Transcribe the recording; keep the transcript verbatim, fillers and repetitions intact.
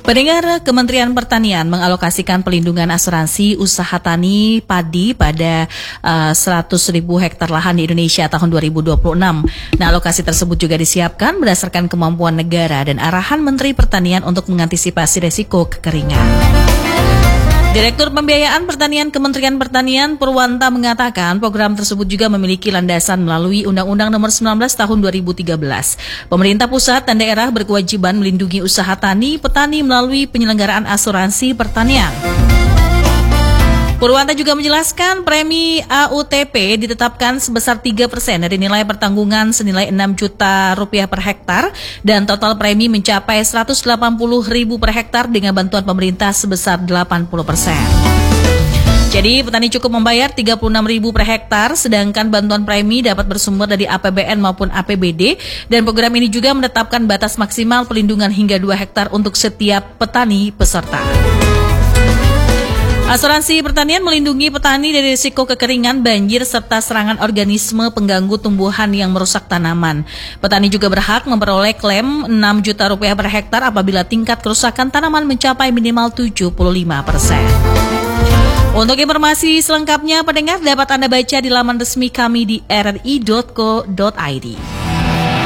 Pendengar, Kementerian Pertanian mengalokasikan pelindungan asuransi usaha tani padi pada uh, seratus ribu hektar lahan di Indonesia tahun dua ribu dua puluh enam. Nah, alokasi tersebut juga disiapkan berdasarkan kemampuan negara dan arahan Menteri Pertanian untuk mengantisipasi resiko kekeringan. Direktur Pembiayaan Pertanian Kementerian Pertanian Purwanta mengatakan program tersebut juga memiliki landasan melalui Undang-Undang Nomor sembilan belas Tahun dua ribu tiga belas. Pemerintah pusat dan daerah berkewajiban melindungi usaha tani petani melalui penyelenggaraan asuransi pertanian. Purwanta juga menjelaskan premi A U T P ditetapkan sebesar tiga persen dari nilai pertanggungan senilai enam juta rupiah per hektar dan total premi mencapai seratus delapan puluh ribu per hektar dengan bantuan pemerintah sebesar delapan puluh persen. Jadi petani cukup membayar tiga puluh enam ribu per hektar, sedangkan bantuan premi dapat bersumber dari A P B N maupun A P B D, dan program ini juga menetapkan batas maksimal pelindungan hingga dua hektar untuk setiap petani peserta. Asuransi pertanian melindungi petani dari risiko kekeringan, banjir, serta serangan organisme pengganggu tumbuhan yang merusak tanaman. Petani juga berhak memperoleh klaim enam juta rupiah per hektar apabila tingkat kerusakan tanaman mencapai minimal tujuh puluh lima persen. Untuk informasi selengkapnya, pendengar dapat Anda baca di laman resmi kami di r r i dot co dot i d.